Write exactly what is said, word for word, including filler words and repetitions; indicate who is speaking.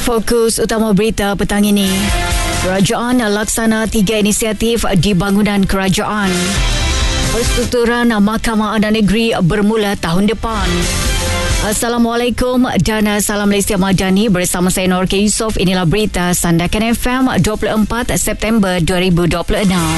Speaker 1: Fokus utama berita petang ini. Kerajaan laksana tiga inisiatif di bangunan kerajaan. Perstrukturan Mahkamah Adat Negeri bermula tahun depan. Assalamualaikum dan salam Malaysia Madani, bersama saya Nur K. Yusof. Inilah berita Sandakan F M dua puluh empat September dua ribu dua puluh enam.